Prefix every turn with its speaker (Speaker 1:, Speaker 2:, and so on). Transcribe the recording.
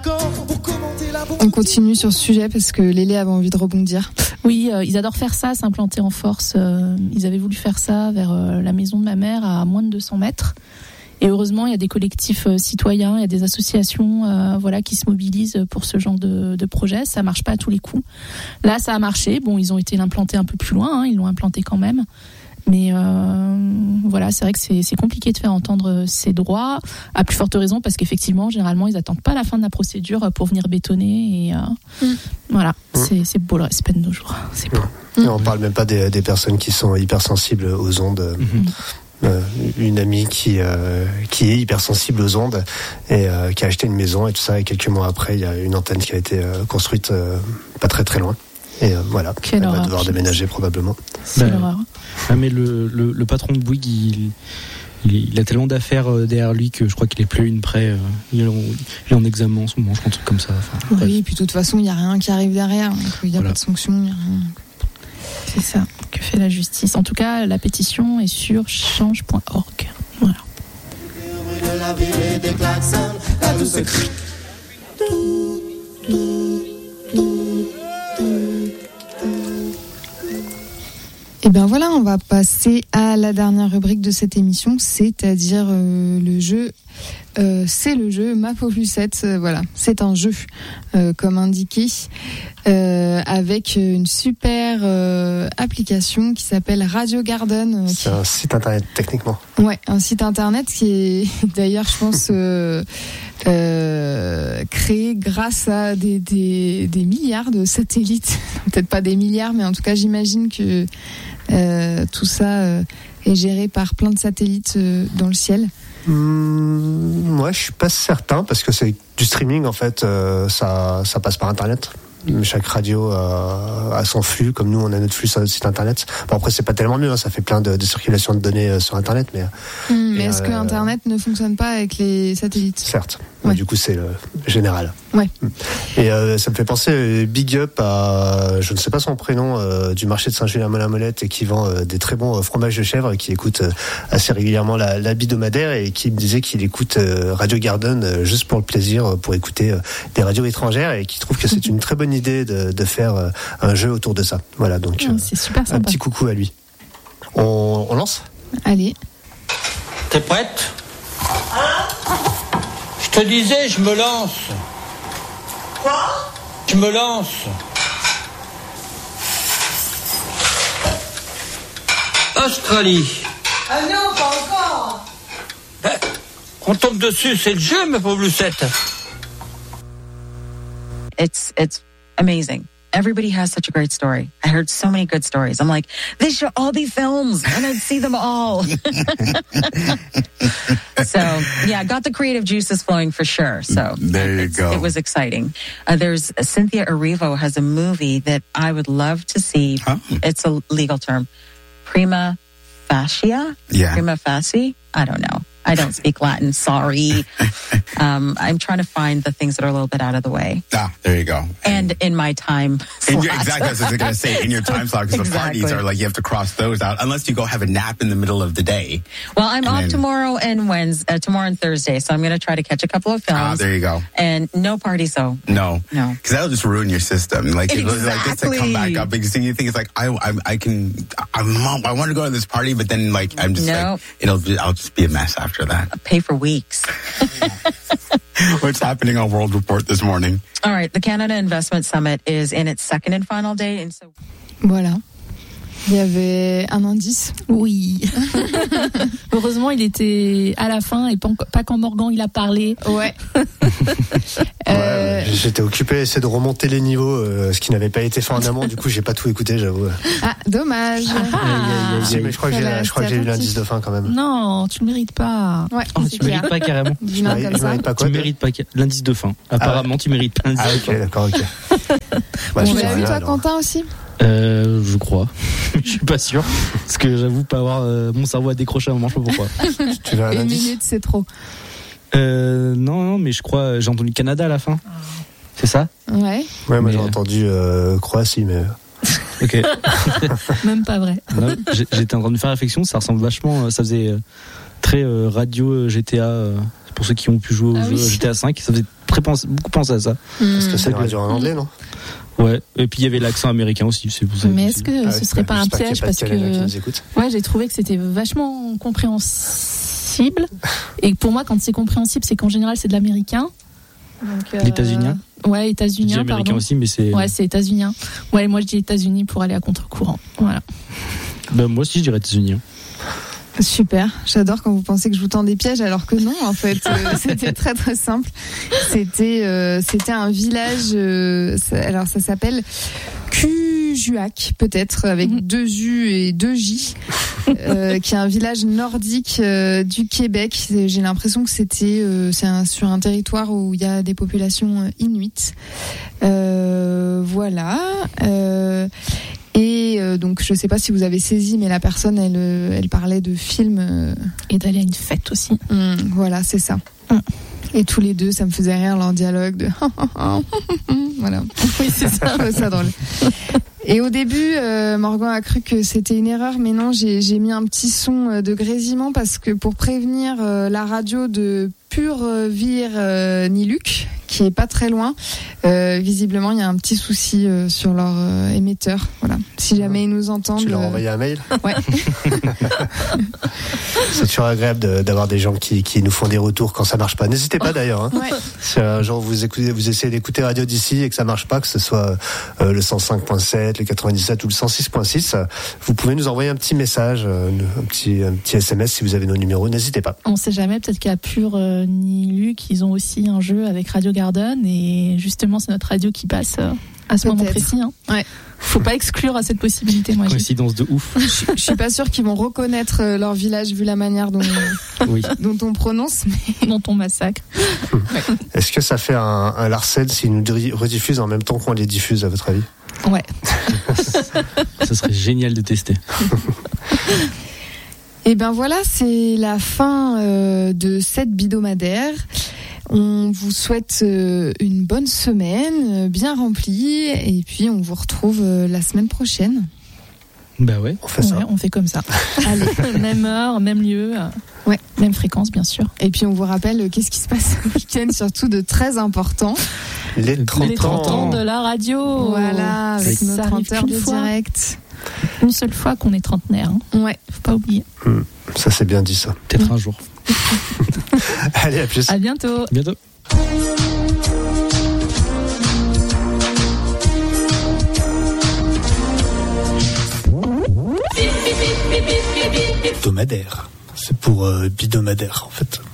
Speaker 1: On continue sur ce sujet parce que Lélé avait envie de rebondir.
Speaker 2: Oui, ils adorent faire ça, s'implanter en force. Ils avaient voulu faire ça vers la maison de ma mère à moins de 200 mètres. Et heureusement, il y a des collectifs citoyens, il y a des associations qui se mobilisent pour ce genre de projet. Ça marche pas à tous les coups. Là, ça a marché. Bon, ils ont été l'implanter un peu plus loin, ils l'ont implanté quand même. Mais c'est vrai que c'est compliqué de faire entendre ses droits, à plus forte raison parce qu'effectivement, généralement, ils attendent pas la fin de la procédure pour venir bétonner. Et c'est beau le respect de nos jours. C'est beau.
Speaker 3: Et on parle même pas des personnes qui sont hypersensibles aux ondes. Une amie qui est hypersensible aux ondes et qui a acheté une maison et tout ça, et quelques mois après, il y a une antenne qui a été construite pas très très loin. Et elle va devoir déménager probablement.
Speaker 2: C'est l'horreur.
Speaker 4: Ah, mais le patron de Bouygues, il a tellement d'affaires derrière lui que je crois qu'il est plus une près. Il est en examen en ce moment, je crois, un truc comme ça.
Speaker 1: Oui, et puis de toute façon, il n'y a rien qui arrive derrière. Il n'y a pas de sanction, il n'y a rien.
Speaker 2: C'est ça que fait la justice. En tout cas, la pétition est sur change.org. Voilà.
Speaker 1: Et bien voilà, on va passer à la dernière rubrique de cette émission, c'est-à-dire le jeu. C'est le jeu Ma Pauvlucette. Voilà, c'est un jeu, comme indiqué, avec une super application qui s'appelle Radio Garden.
Speaker 3: C'est un site internet techniquement.
Speaker 1: Ouais, un site internet qui est d'ailleurs, je pense, créé grâce à des milliards de satellites. Peut-être pas des milliards, mais en tout cas, j'imagine que tout ça est géré par plein de satellites dans le ciel.
Speaker 3: Moi, je suis pas certain parce que c'est du streaming en fait. Ça passe par internet. Chaque radio a son flux, comme nous on a notre flux sur notre site internet. Bon, après c'est pas tellement mieux, ça fait plein de circulation de données sur internet, mais
Speaker 1: est-ce que internet ne fonctionne pas avec les satellites ?
Speaker 3: Certes. Ouais. Du coup c'est le général.
Speaker 1: Ouais.
Speaker 3: Et ça me fait penser big up à, je ne sais pas son prénom, du marché de Saint-Julien-Molin-Molette, et qui vend des très bons fromages de chèvre, qui écoute assez régulièrement la bidomadaire, et qui me disait qu'il écoute Radio Garden juste pour le plaisir, pour écouter des radios étrangères, et qui trouve que c'est une très bonne idée de faire un jeu autour de ça. Voilà, donc
Speaker 2: c'est super sympa.
Speaker 3: Un petit coucou à lui. On lance ?
Speaker 1: Allez.
Speaker 5: T'es prête ? Je te disais, je me lance. Quoi ? Je me lance. Australie.
Speaker 6: Ah non, pas encore.
Speaker 5: On tombe dessus, c'est le jeu, ma pauvre Lucette.
Speaker 7: It's amazing. Everybody has such a great story. I heard so many good stories. I'm like, they should all be films, and I'd see them all. So, yeah, got the creative juices flowing for sure. So
Speaker 8: there you go.
Speaker 7: It was exciting. There's Cynthia Erivo has a movie that I would love to see. Oh. It's a legal term. Prima facie?
Speaker 8: Yeah.
Speaker 7: Prima facie? I don't know. I don't speak Latin. Sorry. I'm trying to find the things that are a little bit out of the way.
Speaker 8: Ah, there you go.
Speaker 7: And in my time slot.
Speaker 8: Exactly. That's what I was going to say. In your time slot, because the parties are like, you have to cross those out, unless you go have a nap in the middle of the day.
Speaker 7: Well, I'm off tomorrow and tomorrow and Thursday, so I'm going to try to catch a couple of films.
Speaker 8: Ah, there you go.
Speaker 7: And no parties, though.
Speaker 8: No. Because that'll just ruin your system. Like, like just to come back up, because you think it's like, I want to go to this party, but then like, I'm just like, I'll just be a mess after that.
Speaker 7: I'll pay for weeks.
Speaker 8: What's happening on World Report this morning?
Speaker 7: All right, the Canada Investment Summit is in its second and final day. And so...
Speaker 1: Voilà. Il y avait un indice.
Speaker 2: Oui. Heureusement, il était à la fin et pas quand Morgan il a parlé.
Speaker 1: Ouais.
Speaker 3: J'étais occupé à essayer de remonter les niveaux, ce qui n'avait pas été fait en amont. Du coup, j'ai pas tout écouté, j'avoue.
Speaker 1: Ah, dommage.
Speaker 3: Mais je crois que j'ai eu l'indice de fin quand même.
Speaker 2: Non, tu le mérites pas.
Speaker 1: Ouais,
Speaker 4: tu mérites pas carrément.
Speaker 3: Je mérite pas quoi?
Speaker 4: Tu mérites pas l'indice de fin. Apparemment, tu mérites pas l'indice de fin.
Speaker 3: Ok, d'accord, ok.
Speaker 1: Tu l'as vu toi, Quentin, aussi?
Speaker 4: Je crois. Je suis pas sûr. Parce que j'avoue pas avoir mon cerveau à décrocher à un moment, je sais pas pourquoi.
Speaker 3: Tu veux un
Speaker 1: indice? Une minute, c'est trop.
Speaker 4: Non, mais je crois, j'ai entendu Canada à la fin. C'est ça?
Speaker 1: Ouais.
Speaker 3: Ouais, moi j'ai entendu Croatie, mais.
Speaker 4: Ok.
Speaker 2: Même pas vrai.
Speaker 4: Non, j'étais en train de faire réflexion, ça ressemble vachement, ça faisait très radio GTA. Pour ceux qui ont pu jouer au jeu GTA 5, ça faisait beaucoup penser à ça.
Speaker 3: Parce que c'est une radio en anglais, non?
Speaker 4: Ouais, et puis il y avait l'accent américain aussi.
Speaker 2: Mais est-ce que ce serait pas un piège parce que j'ai trouvé que c'était vachement compréhensible. Et pour moi, quand c'est compréhensible, c'est qu'en général c'est de l'américain.
Speaker 4: L'états-unien.
Speaker 2: Ouais, états-unien.
Speaker 4: Américain aussi, mais c'est.
Speaker 2: Ouais, c'est états-unien. Ouais, moi je dis États-Unis pour aller à contre-courant. Voilà.
Speaker 4: Ben, moi aussi je dirais États-Unis.
Speaker 1: Super, j'adore quand vous pensez que je vous tends des pièges alors que non, en fait, c'était très très simple. C'était un village, alors ça s'appelle Kuujjuaq peut-être avec 2 U et 2 J, qui est un village nordique du Québec. J'ai l'impression que c'est sur un territoire où il y a des populations inuites. Voilà. Et donc je sais pas si vous avez saisi, mais la personne elle parlait de films
Speaker 2: et d'aller à une fête aussi.
Speaker 1: Voilà, c'est ça. Et tous les deux, ça me faisait rire leur dialogue de voilà.
Speaker 2: Oui, c'est ça.
Speaker 1: Je trouvais ça drôle. Et au début, Morgan a cru que c'était une erreur, mais non, j'ai mis un petit son de grésillement parce que pour prévenir la radio de Purvir Niluc, qui est pas très loin, visiblement il y a un petit souci sur leur émetteur. Voilà. Si jamais ils nous entendent.
Speaker 3: Tu leur as envoyé un mail?
Speaker 1: Ouais.
Speaker 3: C'est toujours agréable d'avoir des gens qui nous font des retours quand ça marche pas. N'hésitez pas d'ailleurs. Hein.
Speaker 1: Ouais.
Speaker 3: Si un jour vous essayez d'écouter Radio d'ici et que ça marche pas, que ce soit le 105.7, le 97 ou le 106.6, vous pouvez nous envoyer un petit message, un petit SMS si vous avez nos numéros. N'hésitez pas.
Speaker 2: On sait jamais, peut-être qu'à Niluc, ils ont aussi un jeu avec Radio Garden et justement c'est notre radio qui passe à ce moment précis. Hein.
Speaker 1: Ouais.
Speaker 2: Faut pas exclure à cette possibilité, moi.
Speaker 4: Coïncidence de ouf.
Speaker 1: Je suis pas sûre qu'ils vont reconnaître leur village vu la manière dont on prononce, mais
Speaker 2: dont on massacre.
Speaker 3: Ouais. Est-ce que ça fait un Larsen s'ils nous rediffusent en même temps qu'on les diffuse, à votre avis?
Speaker 1: Ouais.
Speaker 4: Ça serait génial de tester.
Speaker 1: Et ben voilà, c'est la fin de cette bidobmadaire. On vous souhaite une bonne semaine, bien remplie, et puis on vous retrouve la semaine prochaine.
Speaker 4: Bah ouais,
Speaker 2: on fait ça. On fait comme ça. Allez, même heure, même lieu, même fréquence, bien sûr.
Speaker 1: Et puis on vous rappelle qu'est-ce qui se passe le week-end, surtout de très important.
Speaker 3: Les 30
Speaker 2: ans de la radio.
Speaker 1: Voilà, avec nos 30 heures de direct.
Speaker 2: Une seule fois qu'on est trentenaire. Hein.
Speaker 1: Ouais.
Speaker 2: Faut pas oublier.
Speaker 3: Ça, c'est bien dit, ça.
Speaker 4: Peut-être un jour.
Speaker 3: Allez, à plus.
Speaker 2: À bientôt.
Speaker 4: À bientôt.
Speaker 3: Hebdomadaire. C'est pour bidobmadaire, en fait.